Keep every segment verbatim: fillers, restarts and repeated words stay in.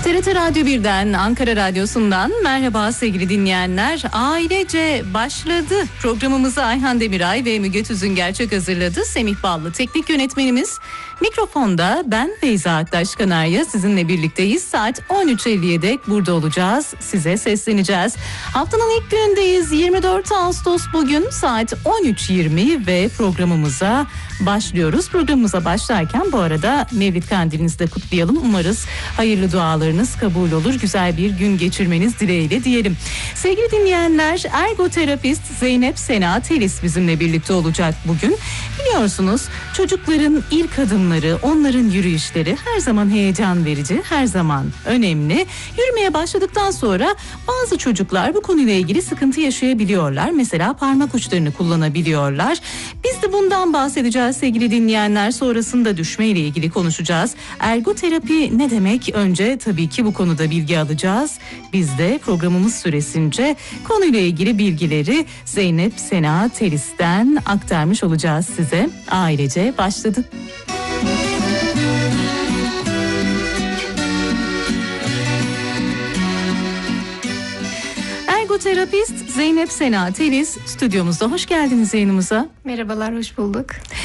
T R T Radyo birden, Ankara Radyosu'ndan merhaba sevgili dinleyenler. Ailece başladı. Programımızı Ayhan Demiray ve Müge Tüzüngerçek hazırladı. Semih Ballı teknik yönetmenimiz. Mikrofonda ben Feyza Aktaş Kanarya sizinle birlikteyiz. Saat on üç elliye dek burada olacağız. Size sesleneceğiz. Haftanın ilk günündeyiz. yirmi dört Ağustos bugün saat on üç yirmi ve programımıza başlıyoruz. Programımıza başlarken bu arada Mevlid Kandilinizi de kutlayalım. Umarız hayırlı dualarınız kabul olur. Güzel bir gün geçirmeniz dileğiyle diyelim. Sevgili dinleyenler, ergoterapist Zeynep Sena Telis bizimle birlikte olacak bugün. Biliyorsunuz çocukların ilk adımları, onların yürüyüşleri her zaman heyecan verici, her zaman önemli. Yürümeye başladıktan sonra bazı çocuklar bu konuyla ilgili sıkıntı yaşayabiliyorlar. Mesela parmak uçlarını kullanabiliyorlar. Biz de bundan bahsedeceğiz sevgili dinleyenler. Sonrasında düşme ile ilgili konuşacağız. Ergoterapi ne demek? Önce tabii ki bu konuda bilgi alacağız. Biz de programımız süresince konuyla ilgili bilgileri Zeynep Sena Telis'ten aktarmış olacağız size. Ailece başladı. Ergoterapist Zeynep Sena Telis stüdyomuzda. Hoş geldiniz yayınımıza. Merhabalar, hoş bulduk.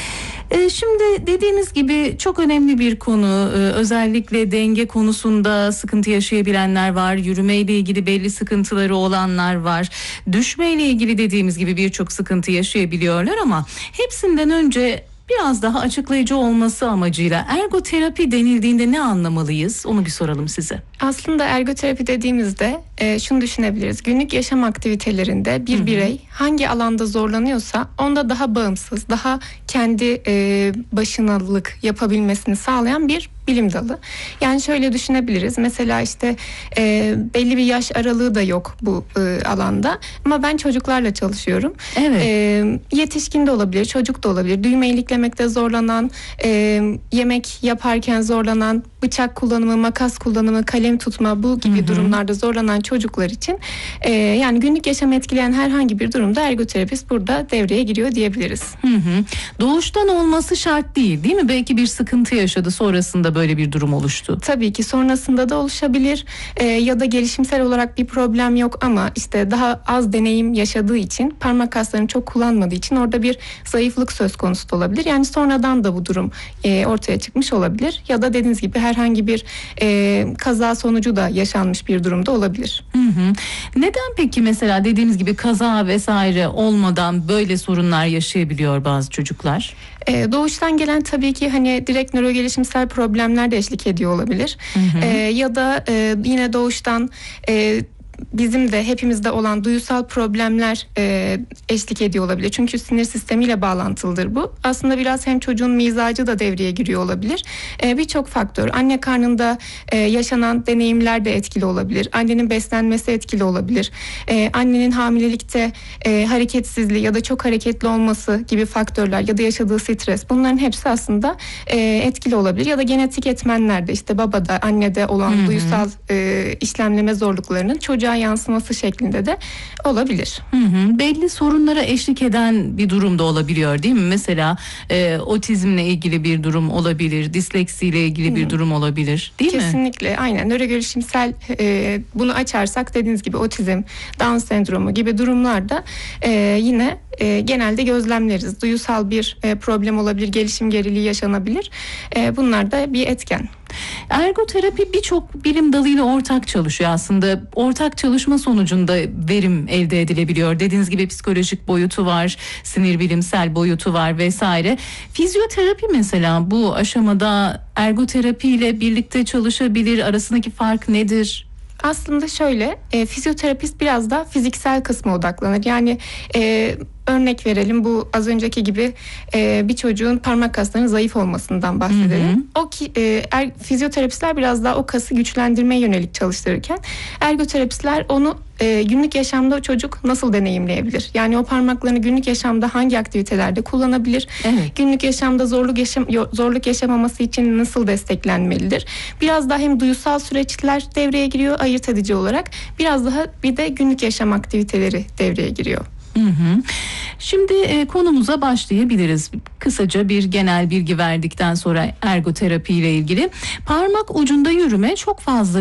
Şimdi dediğimiz gibi çok önemli bir konu. Özellikle denge konusunda sıkıntı yaşayabilenler var. Yürümeyle ilgili belli sıkıntıları olanlar var. Düşmeyle ilgili dediğimiz gibi birçok sıkıntı yaşayabiliyorlar ama hepsinden önce biraz daha açıklayıcı olması amacıyla ergoterapi denildiğinde ne anlamalıyız? Onu bir soralım size. Aslında ergoterapi dediğimizde e, şunu düşünebiliriz. Günlük yaşam aktivitelerinde bir Hı-hı. birey hangi alanda zorlanıyorsa onda daha bağımsız, daha kendi e, başınalık yapabilmesini sağlayan bir bilim dalı. Yani şöyle düşünebiliriz. Mesela işte e, belli bir yaş aralığı da yok bu e, alanda. Ama ben çocuklarla çalışıyorum. Evet. E, yetişkin de olabilir, çocuk da olabilir. Düğme iliklemekte zorlanan, e, yemek yaparken zorlanan, bıçak kullanımı, makas kullanımı, kalem tutma bu gibi Hı-hı. durumlarda zorlanan çocuklar için e, yani günlük yaşamı etkileyen herhangi bir durumda ergoterapist burada devreye giriyor diyebiliriz. Hı hı. Doğuştan olması şart değil, değil mi? Belki bir sıkıntı yaşadı, sonrasında böyle bir durum oluştu. Tabii ki sonrasında da oluşabilir e, ya da gelişimsel olarak bir problem yok ama işte daha az deneyim yaşadığı için, parmak kaslarını çok kullanmadığı için orada bir zayıflık söz konusu da olabilir. Yani sonradan da bu durum e, ortaya çıkmış olabilir ya da dediğiniz gibi herhangi bir e, kaza sonucu da yaşanmış bir durumda olabilir. Hı hı. Neden peki mesela dediğimiz gibi kaza vesaire olmadan böyle sorunlar yaşayabiliyor bazı çocuklar? Ee, doğuştan gelen tabii ki hani direkt nörogelişimsel problemler de eşlik ediyor olabilir. Hı hı. Ee, ya da e, yine doğuştan e, bizim de hepimizde olan duysal problemler e, eşlik ediyor olabilir. Çünkü sinir sistemiyle bağlantılıdır bu. Aslında biraz hem çocuğun mizacı da devreye giriyor olabilir. E, Birçok faktör. Anne karnında e, yaşanan deneyimler de etkili olabilir. Annenin beslenmesi etkili olabilir. E, annenin hamilelikte e, hareketsizliği ya da çok hareketli olması gibi faktörler ya da yaşadığı stres. Bunların hepsi aslında e, etkili olabilir. Ya da genetik etmenler de işte babada, annede olan Hı-hı. duysal e, işlemleme zorluklarının çocuğa yansıması şeklinde de olabilir. Hı hı. Belli sorunlara eşlik eden bir durum da olabiliyor değil mi? Mesela e, otizmle ilgili bir durum olabilir, disleksiyle ilgili hı. bir durum olabilir değil Kesinlikle, mi? Kesinlikle aynen nörogelişimsel e, bunu açarsak dediğiniz gibi otizm, Down sendromu gibi durumlarda e, yine e, genelde gözlemleriz. Duyusal bir e, problem olabilir, gelişim geriliği yaşanabilir. E, bunlar da bir etken. Ergoterapi birçok bilim dalıyla ortak çalışıyor aslında. Ortak çalışma sonucunda verim elde edilebiliyor. Dediğiniz gibi psikolojik boyutu var, sinir bilimsel boyutu var vesaire. Fizyoterapi mesela bu aşamada ergoterapi ile birlikte çalışabilir. Arasındaki fark nedir? Aslında şöyle, e, fizyoterapist biraz da fiziksel kısma odaklanır. Yani e, örnek verelim, bu az önceki gibi e, bir çocuğun parmak kaslarının zayıf olmasından bahsedelim. Hı hı. O ki e, er, fizyoterapistler biraz daha o kası güçlendirmeye yönelik çalıştırırken ergoterapistler onu e, günlük yaşamda o çocuk nasıl deneyimleyebilir? Yani o parmaklarını günlük yaşamda hangi aktivitelerde kullanabilir? Evet. Günlük yaşamda zorluk yaşam zorluk yaşamaması için nasıl desteklenmelidir? Biraz daha hem duysal süreçler devreye giriyor ayırt edici olarak, biraz daha bir de günlük yaşam aktiviteleri devreye giriyor. Hı hı. Şimdi e, konumuza başlayabiliriz. Kısaca bir genel bilgi verdikten sonra ergoterapi ile ilgili. Parmak ucunda yürüme çok fazla